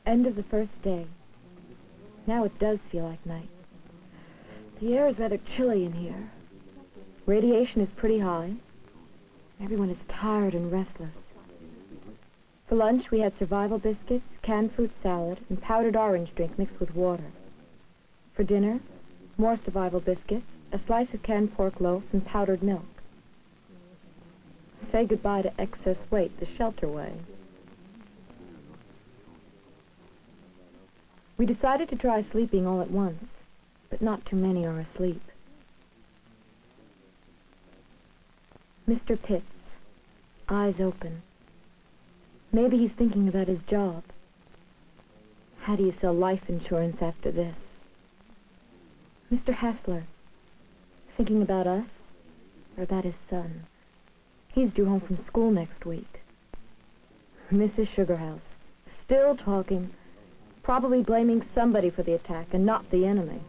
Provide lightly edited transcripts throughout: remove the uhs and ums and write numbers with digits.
End of the first day. Now it does feel like night. The air is rather chilly in here. Radiation is pretty high. Everyone is tired and restless. For lunch, we had survival biscuits, canned fruit salad, and powdered orange drink mixed with water. For dinner, more survival biscuits, a slice of canned pork loaf, and powdered milk. Say goodbye to excess weight the shelter way. We decided to try sleeping all at once, but not too many are asleep. Mr. Pitts, eyes open. Maybe he's thinking about his job. How do you sell life insurance after this? Mr. Hassler, thinking about us or about his son? He's due home from school next week. Mrs. Sugarhouse, still talking, probably blaming somebody for the attack and not the enemy.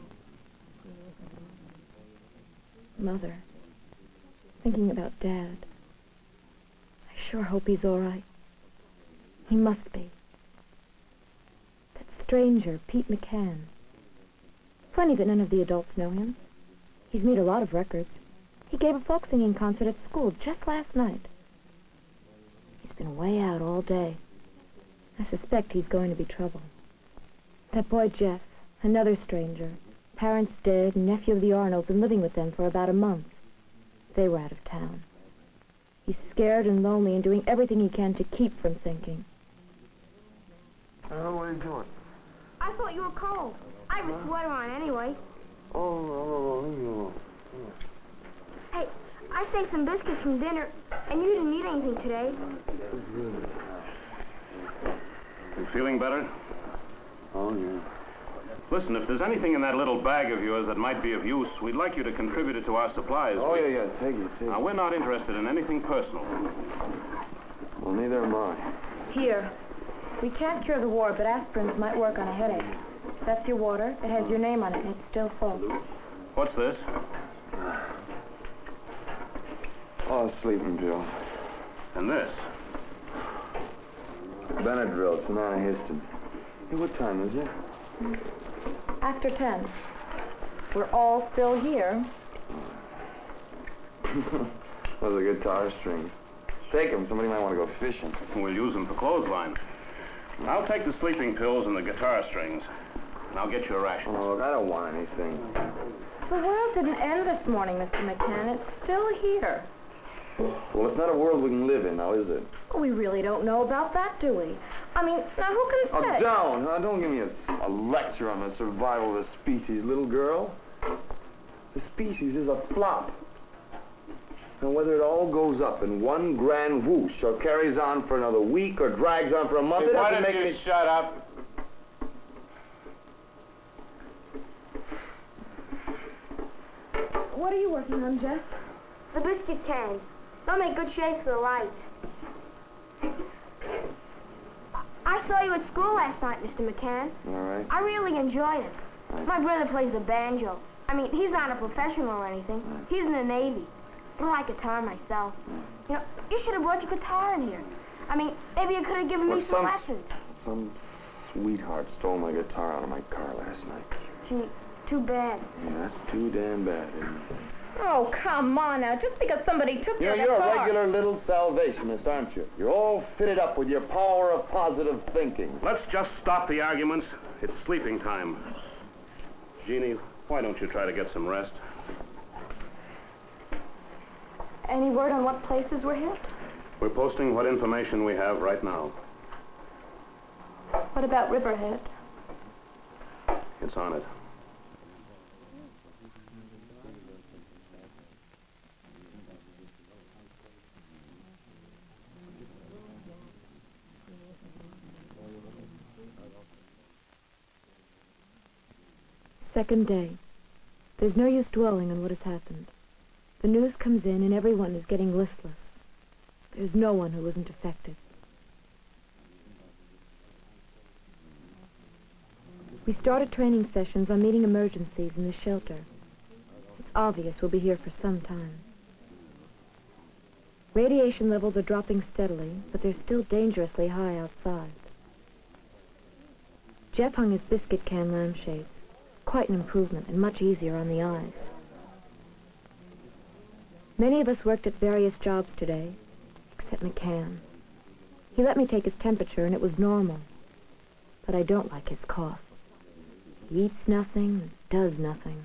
Mother, thinking about Dad. I sure hope he's all right. He must be. That stranger, Pete McCann. Funny that none of the adults know him. He's made a lot of records. He gave a folk singing concert at school just last night. He's been way out all day. I suspect he's going to be trouble. That boy Jeff, another stranger. Parents dead, nephew of the Arnolds, been living with them for about a month. They were out of town. He's scared and lonely and doing everything he can to keep from thinking. What are you doing? I thought you were cold. I have a sweater on anyway. Oh, leave me alone. Hey, I saved some biscuits from dinner, and you didn't eat anything today. You feeling better? Oh, yeah. Listen, if there's anything in that little bag of yours that might be of use, we'd like you to contribute it to our supplies. Oh, yeah, take it. Now, we're not interested in anything personal. Well, neither am I. Here. We can't cure the war, but aspirins might work on a headache. That's your water. It has your name on it, and it's still full. What's this? Oh, sleeping pills. And this? Benadryl, it's an antihistamine. Hey, what time is it? After 10. We're all still here. Those are guitar strings. Take them. Somebody might want to go fishing. We'll use them for clothesline. I'll take the sleeping pills and the guitar strings, and I'll get you a ration. Oh, look, I don't want anything. The world didn't end this morning, Mr. McCann. It's still here. Well, it's not a world we can live in now, is it? We really don't know about that, do we? I mean, now who can Oh, say? down. Don't give me a lecture on the survival of the species, little girl. The species is a flop. And whether it all goes up in one grand whoosh or carries on for another week or drags on for a month, it doesn't make me... shut up? What are you working on, Jeff? The biscuit cans. They'll make good shades for the lights. I saw you at school last night, Mr. McCann. All right. I really enjoyed it. My brother plays the banjo. I mean, he's not a professional or anything. He's in the Navy. I like guitar myself. You know, you should have brought your guitar in here. I mean, maybe you could have given me some lessons. Some sweetheart stole my guitar out of my car last night. Gee, too bad. Yeah, that's too damn bad, isn't it? Oh, come on now. Just because somebody took your You're guitar. a regular little salvationist, aren't you? You're all fitted up with your power of positive thinking. Let's just stop the arguments. It's sleeping time. Jeannie, why don't you try to get some rest? Any word on what places were hit? We're posting what information we have right now. What about Riverhead? It's on it. Second day. There's no use dwelling on what has happened. The news comes in and everyone is getting listless. There's no one who isn't affected. We started training sessions on meeting emergencies in the shelter. It's obvious we'll be here for some time. Radiation levels are dropping steadily, but they're still dangerously high outside. Jeff hung his biscuit can lampshades. Quite an improvement and much easier on the eyes. Many of us worked at various jobs today, except McCann. He let me take his temperature and it was normal. But I don't like his cough. He eats nothing and does nothing.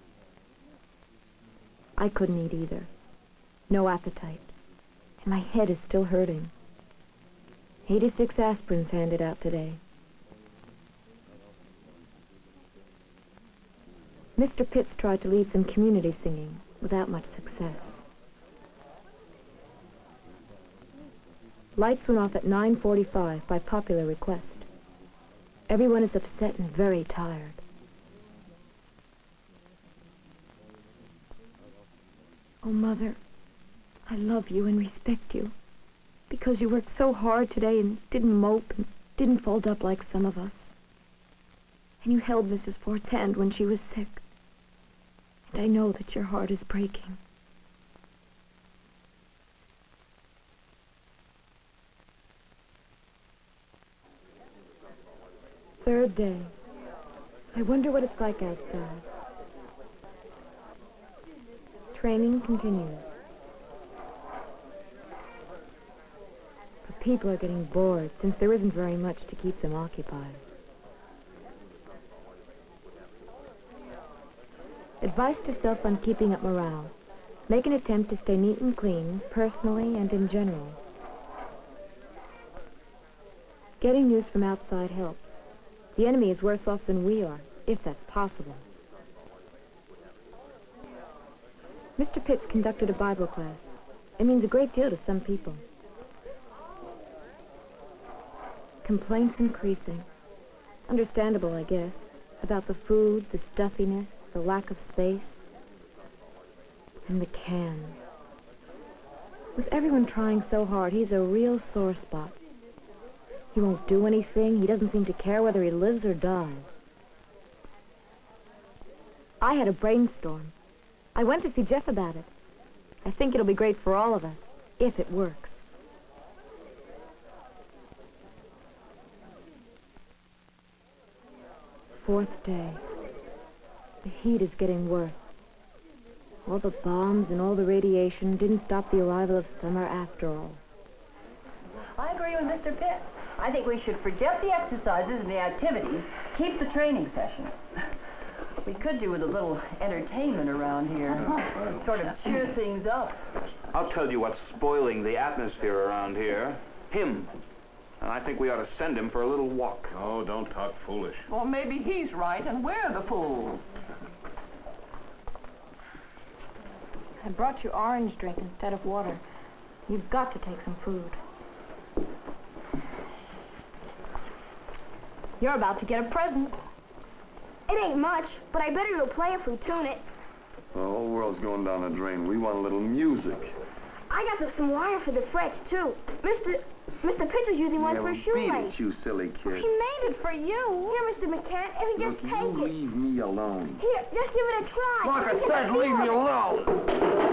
I couldn't eat either. No appetite. And my head is still hurting. 86 aspirins handed out today. Mr. Pitts tried to lead some community singing without much success. Lights went off at 9:45 by popular request. Everyone is upset and very tired. Oh, Mother, I love you and respect you because you worked so hard today and didn't mope and didn't fold up like some of us. And you held Mrs. Ford's hand when she was sick. And I know that your heart is breaking. Third day. I wonder what it's like outside. Training continues. But people are getting bored since there isn't very much to keep them occupied. Advice to self on keeping up morale. Make an attempt to stay neat and clean, personally and in general. Getting news from outside helps. The enemy is worse off than we are, if that's possible. Mr. Pitts conducted a Bible class. It means a great deal to some people. Complaints increasing. Understandable, I guess, about the food, the stuffiness, the lack of space, and the can. With everyone trying so hard, he's a real sore spot. He won't do anything. He doesn't seem to care whether he lives or dies. I had a brainstorm. I went to see Jeff about it. I think it'll be great for all of us, if it works. Fourth day. The heat is getting worse. All the bombs and all the radiation didn't stop the arrival of summer after all. I agree with Mr. Pitts. I think we should forget the exercises and the activities, keep the training sessions. We could do with a little entertainment around here. Sort of cheer things up. I'll tell you what's spoiling the atmosphere around here. Him. And I think we ought to send him for a little walk. Oh, don't talk foolish. Well, maybe he's right and we're the fools. I brought you orange drink instead of water. You've got to take some food. You're about to get a present. It ain't much, but I bet it'll play if we tune it. The whole world's going down the drain. We want a little music. I got some wire for the frets, too. Mr. Pitcher's using one for a Beat shoelace. it, you silly kid. He made it for you. Here, Mr. McCann, if you just Look, take you it. leave me alone. Here, just give it a try. Like I said, leave me alone.